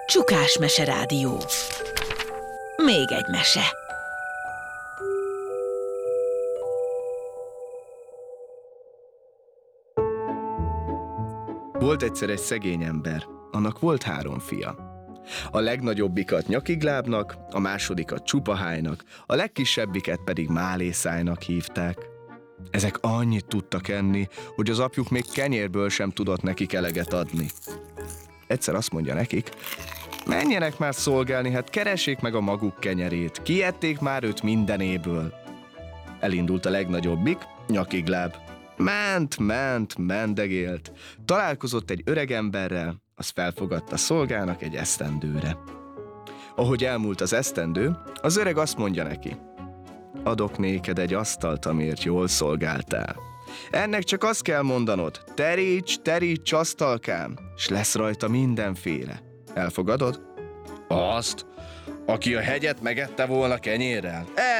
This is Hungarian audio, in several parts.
Csukás Mese Rádió. Még egy mese. Volt egyszer egy szegény ember, annak volt 3 fia. A legnagyobbikat Nyakiglábnak, a másodikat Csupahájnak, a legkisebbiket pedig Málészájnak hívták. Ezek annyit tudtak enni, hogy az apjuk még kenyérből sem tudott nekik eleget adni. Egyszer azt mondja nekik: menjenek már szolgálni, hát keressék meg a maguk kenyerét, kiették már őt mindenéből. Elindult a legnagyobbik, Nyakigláb. Ment, mendegélt. Találkozott egy öregemberrel, az felfogadta szolgának egy esztendőre. Ahogy elmúlt az esztendő, az öreg azt mondja neki: adok néked egy asztalt, amiért jól szolgáltál. Ennek csak azt kell mondanod: teríts, asztalkám, s lesz rajta mindenféle. Elfogadod? Azt, aki a hegyet megette volna kenyérrel?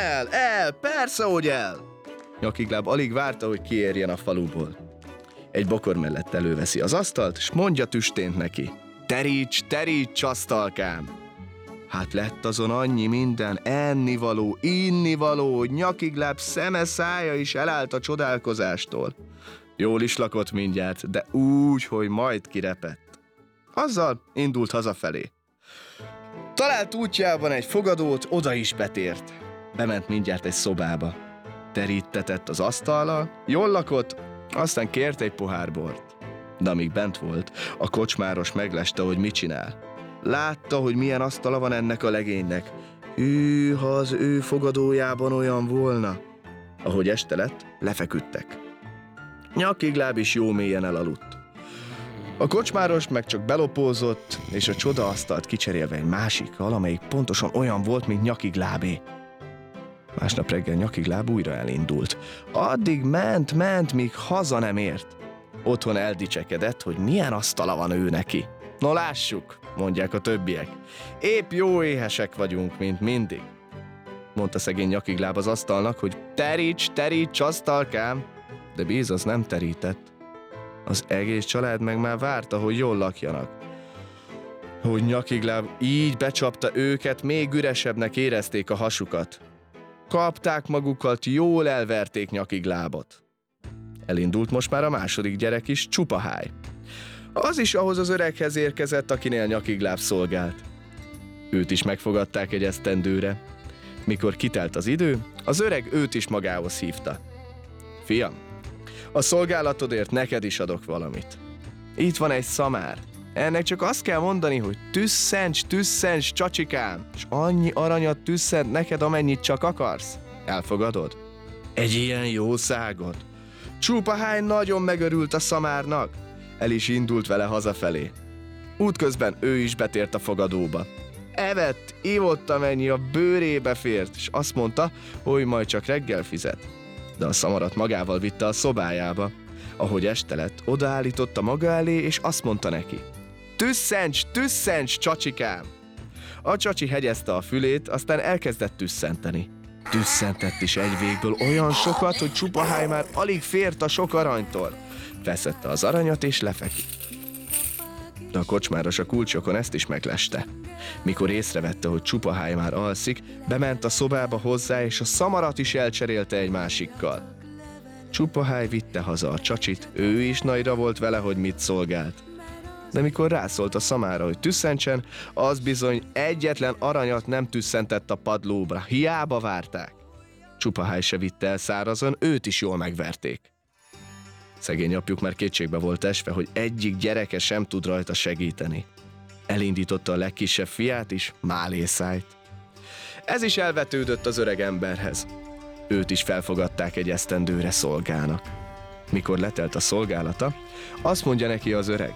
Persze, hogy el! Nyakigláb alig várta, hogy kiérjen a faluból. Egy bokor mellett előveszi az asztalt, s mondja tüstént neki: teríts, asztalkám! Hát lett azon annyi minden, ennivaló, innivaló, hogy Nyakigláb szeme szája is elállt a csodálkozástól. Jól is lakott mindjárt, de úgy, hogy majd kirepett. Azzal indult hazafelé. Talált útjában egy fogadót, oda is betért. Bement mindjárt egy szobába. Terítetett az asztallal, jól lakott, aztán kért egy pohár bort. De amíg bent volt, a kocsmáros megleste, hogy mit csinál. Látta, hogy milyen asztala van ennek a legénynek. Hű, ha az ő fogadójában olyan volna. Ahogy este lett, lefeküdtek. Nyakigláb is jó mélyen elaludt. A kocsmáros meg csak belopózott, és a csodaasztalt kicserélve egy másikkal, amelyik pontosan olyan volt, mint Nyakiglábé. Másnap reggel Nyakigláb újra elindult. Addig ment, míg haza nem ért. Otthon eldicsekedett, hogy milyen asztala van ő neki. No lássuk, mondják a többiek. Épp jó éhesek vagyunk, mint mindig. Mondta szegény Nyakigláb az asztalnak, hogy teríts, asztalkám. De bíz, az nem terített. Az egész család meg már várta, hogy jól lakjanak. Hogy Nyakigláb így becsapta őket, még üresebbnek érezték a hasukat. Kapták magukat, jól elverték Nyakiglábot. Elindult most már a második gyerek is, Csupaháj. Az is ahhoz az öreghez érkezett, akinél Nyakigláb szolgált. Őt is megfogadták egy esztendőre. Mikor kitelt az idő, az öreg őt is magához hívta. Fiam, a szolgálatodért neked is adok valamit. Itt van egy szamár. Ennek csak azt kell mondani, hogy tüsszents, csacsikám, és annyi aranyat tüsszent neked, amennyit csak akarsz. Elfogadod? Egy ilyen jószágot. Csupaháj nagyon megörült a szamárnak. El is indult vele hazafelé. Útközben ő is betért a fogadóba. Evett, ivott, amennyi a bőrébe fért, és azt mondta, hogy majd csak reggel fizet. De a szamarat magával vitte a szobájába. Ahogy este lett, odaállította maga elé, és azt mondta neki: tüsszents, csacsikám! A csacsi hegyezte a fülét, aztán elkezdett tüsszenteni. Tüsszentett is egy végből olyan sokat, hogy Csupaháj már alig fért a sok aranytól. Veszette az aranyat és lefeküdt. De a kocsmáros a kulcsokon ezt is megleste. Mikor észrevette, hogy Csupaháj már alszik, bement a szobába hozzá, és a szamarat is elcserélte egy másikkal. Csupaháj vitte haza a csacsit, ő is nagyra volt vele, hogy mit szolgált. De mikor rászólt a szamára, hogy tüsszentsen, az bizony egyetlen aranyat nem tüsszentett a padlóbra, hiába várták. Csupaháj se vitte el szárazon, őt is jól megverték. Szegény apjuk már kétségbe volt esve, hogy egyik gyereke sem tud rajta segíteni. Elindította a legkisebb fiát is, Málészájt. Ez is elvetődött az öreg emberhez. Őt is felfogadták egy esztendőre szolgának. Mikor letelt a szolgálata, azt mondja neki az öreg: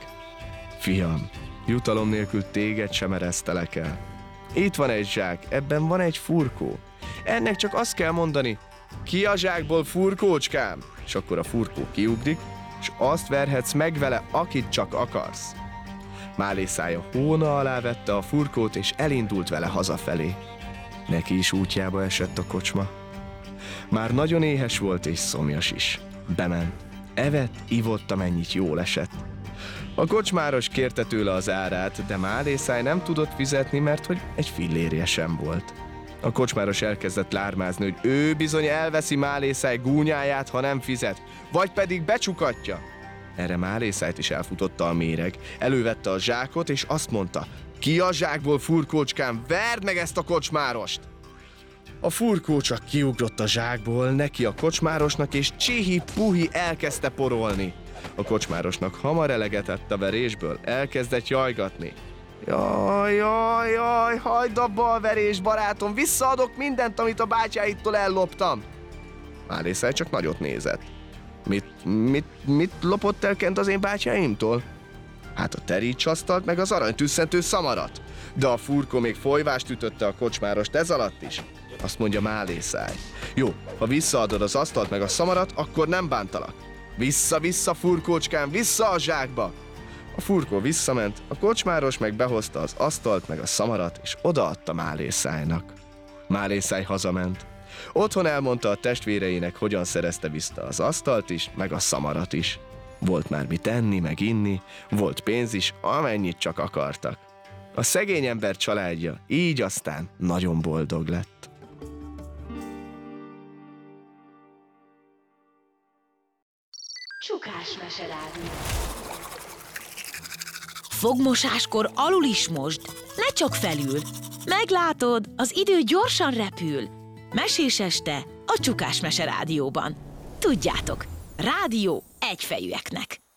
fiam, jutalom nélkül téged sem eresztelek el. Itt van egy zsák, ebben van egy furkó. Ennek csak azt kell mondani: ki a zsákból, furkócskám? És akkor a furkó kiugrik, és azt verhetsz meg vele, akit csak akarsz. Málészája hóna alá vette a furkót, és elindult vele hazafelé. Neki is útjába esett a kocsma. Már nagyon éhes volt és szomjas is. Bement. Evett, ivott, amennyit jól esett. A kocsmáros kérte tőle az árát, de Málészáj nem tudott fizetni, mert hogy egy fillérje sem volt. A kocsmáros elkezdett lármázni, hogy ő bizony elveszi Málészáj gúnyáját, ha nem fizet, vagy pedig becsukatja. Erre Málészájt is elfutotta a méreg. Elővette a zsákot, és azt mondta: ki a zsákból, furkócskám, verd meg ezt a kocsmárost! A furkó csak kiugrott a zsákból, neki a kocsmárosnak, és csihi-puhi elkezdte porolni. A kocsmárosnak hamar eleget tett a verésből, elkezdett jajgatni. Jaj, jaj, jaj, hagyd abba a verést, barátom, visszaadok mindent, amit a bátyáittól elloptam. Málészáj csak nagyot nézett. Mit lopott el Kent az én bátyáimtól? Hát a terítsasztalt meg az aranytűsszentő szamarat. De a furkó még folyvást ütötte a kocsmárost ez alatt is. Azt mondja Málészáj: jó, ha visszaadod az asztalt meg a szamarat, akkor nem bántalak. Vissza, furkócskám, vissza a zsákba! A furkó visszament, a kocsmáros meg behozta az asztalt meg a szamarat, és odaadta Málészájnak. Málészáj hazament. Otthon elmondta a testvéreinek, hogyan szerezte vissza az asztalt is, meg a szamarat is. Volt már mit enni, meg inni, volt pénz is, amennyit csak akartak. A szegény ember családja így aztán nagyon boldog lett. Csukás meserádió. Fogmosáskor alul is mosd, ne csak felül. Meglátod, az idő gyorsan repül. Mesés este a Csukás Mese Rádióban. Tudjátok, rádió egyfejűeknek.